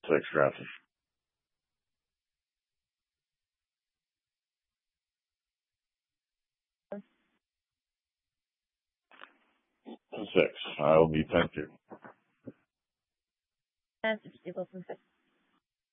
6, gracias. 6. I will be, thank you. Gracias, chicos.